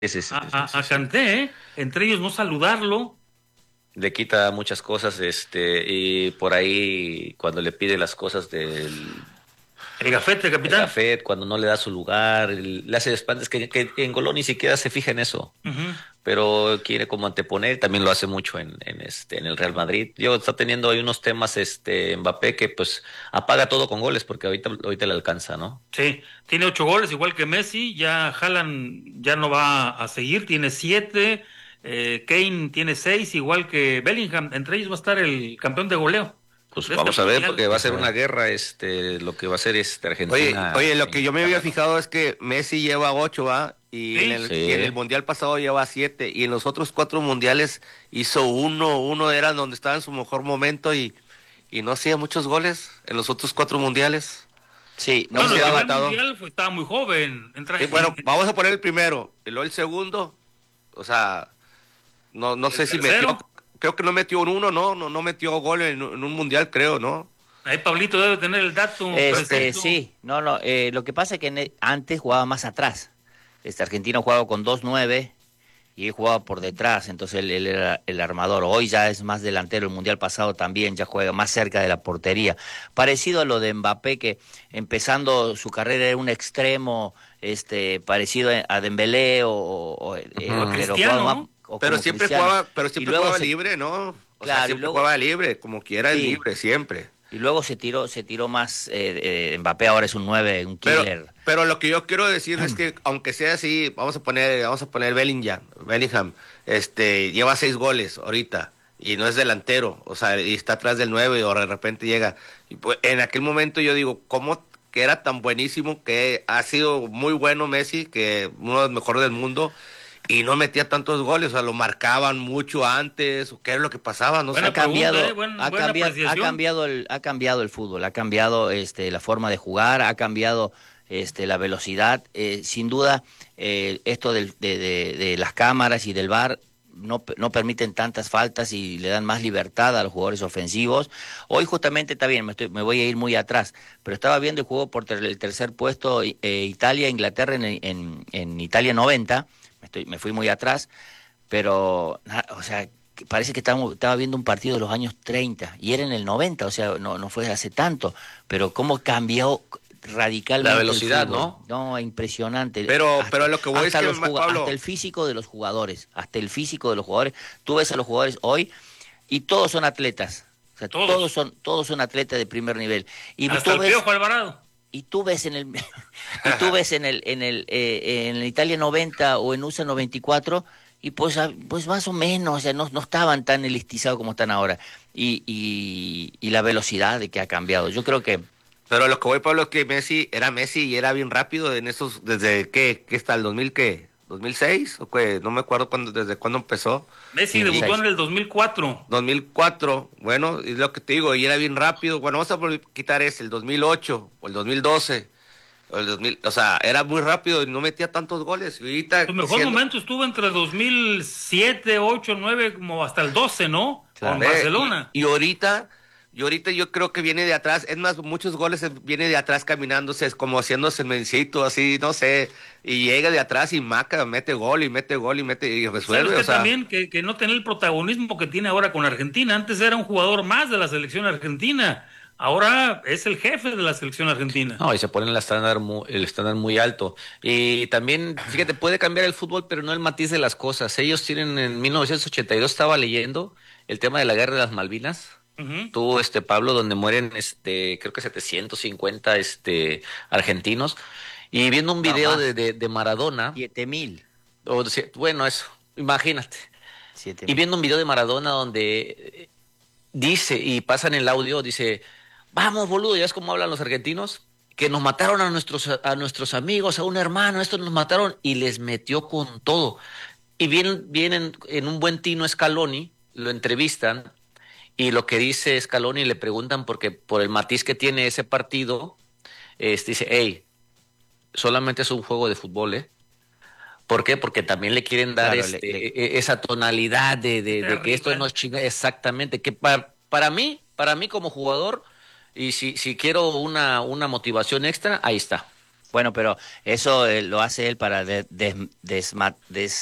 A Kanté, entre ellos no saludarlo. Le quita muchas cosas, y por ahí cuando le pide las cosas El gafete, el capitán. Gafet, cuando no le da su lugar, le hace espaldas, que en Goló ni siquiera se fija en eso, Ujú. pero quiere como anteponer, también lo hace mucho en el Real Madrid. Está teniendo ahí unos temas, Mbappé, que pues apaga todo con goles, porque ahorita le alcanza, ¿no? Sí, tiene 8 goles, igual que Messi. Ya Haaland ya no va a seguir, tiene 7. Kane tiene 6, igual que Bellingham. Entre ellos va a estar el campeón de goleo Pues de este vamos a ver, mundial. porque va a Vamos a ser una ver. guerra, lo que va a ser Oye, Argentina oye, lo en que yo me había Qatar, ¿no? fijado es que Messi lleva 8, ¿va? Sí, Y en el Sí, mundial pasado lleva 7. Y en los otros 4 mundiales hizo uno. Uno era donde estaba en su mejor momento y no hacía muchos goles en los otros 4 mundiales. Sí, No no sé bueno, si el sé, ha primer matado. mundial estaba muy joven. Bueno, vamos a poner el primero. Y luego el segundo. O sea, no El sé si metió. tercero, Creo que no metió un uno, ¿no? No metió gol en un mundial, creo, ¿no? ahí Pablito debe tener el dato preciso. sí, no, no, lo que pasa es que antes jugaba más atrás. Argentino jugaba con 2-9 y él jugaba por detrás, entonces él era el armador. Hoy ya es más delantero, el mundial pasado también ya juega más cerca de la portería. Parecido a lo de Mbappé, que empezando su carrera era un extremo, parecido a Dembélé O a Ujú. pero jugaba Cristiano, más ¿no? o como Pero Y siempre luego jugaba libre, ¿no? O sea, claro, y siempre luego, jugaba libre, como quiera es sí, libre, siempre. y luego se tiró más, Mbappé ahora es un 9 un Pero, killer. pero lo que yo quiero decir es que aunque sea así, vamos a poner Bellingham, lleva 6 goles ahorita y no es delantero, o sea, y está atrás del 9 o de repente llega. Y pues, en aquel momento yo digo, ¿cómo que era tan buenísimo, que ha sido muy bueno Messi, que uno de los mejores del mundo, y no metía tantos goles? O sea, lo marcaban mucho antes, o qué era lo que pasaba, no Buena sé. pregunta, buena Ha apreciación. cambiado el fútbol, ha cambiado la forma de jugar, ha cambiado la velocidad. Sin duda, esto de las cámaras y del VAR no permiten tantas faltas y le dan más libertad a los jugadores ofensivos. Hoy justamente está bien, me voy a ir muy atrás, pero estaba viendo el juego por el tercer puesto, Italia-Inglaterra en Italia 90. Me fui muy atrás, pero, o sea, que parece que estaba viendo un partido de los años 30 y era en el 90, o sea, no fue hace tanto, pero cómo cambió la radicalmente el velocidad, fútbol. ¿no? No, impresionante. Pero lo que voy es que, Hasta Pablo, el físico de los jugadores, hasta el físico de los jugadores. Tú ves a los jugadores hoy y todos son atletas. O sea, Todos. todos son atletas de primer nivel. Y Hasta tú el ves Piojo Alvarado. y tú ves en el y tú ves en el Italia 90 o en USA 94 y pues más o menos, o sea, no estaban tan elistizados como están ahora. Y la velocidad de que ha cambiado. Yo creo que pero lo que voy, Pablo, es que Messi era Messi y era bien rápido en esos, desde qué está el 2000, ¿qué? ¿2006? ¿O qué? No me acuerdo desde cuándo empezó. Messi sí, debutó seis. en el 2004. 2004, bueno, es lo que te digo, y era bien rápido. Bueno, vamos a quitar ese, el 2008 o el 2012 o el 2000, o sea, era muy rápido y no metía tantos goles. Y ahorita Su mejor siendo, momento estuvo entre 2007, 8, 9, como hasta el 12, ¿no? Con Claro. Barcelona. y ahorita yo creo que viene de atrás, es más, muchos goles viene de atrás caminándose, es como haciéndose el mencito, así, no sé, y llega de atrás y maca, mete gol y mete gol y mete y Y sabe resuelve, o usted sea. también que no tiene el protagonismo que tiene ahora con Argentina. Antes era un jugador más de la selección argentina. Ahora es el jefe de la selección argentina. No, y se ponen el estándar muy alto. Y también, fíjate, puede cambiar el fútbol, pero no el matiz de las cosas. Ellos tienen en 1982, estaba leyendo el tema de la guerra de las Malvinas. Ujú. Tú, Pablo, donde mueren, creo que 750, argentinos. Y viendo un No video más. de Maradona, 7.000. bueno, eso, imagínate. siete Y mil. viendo un video de Maradona donde dice, y pasan el audio, dice, vamos, boludo, ya es como hablan los argentinos, que nos mataron a nuestros amigos, a un hermano, estos nos mataron, y les metió con todo. Y vienen en un buen tino Scaloni, lo entrevistan, y lo que dice Scaloni, le preguntan porque por el matiz que tiene ese partido, dice, hey, solamente es un juego de fútbol, ¿eh? ¿Por qué? Porque también le quieren dar Claro, esa tonalidad Qué de que esto no es terrible. chinga, exactamente, que para mí como jugador, y si quiero una motivación extra, ahí está. Bueno, pero eso lo hace él para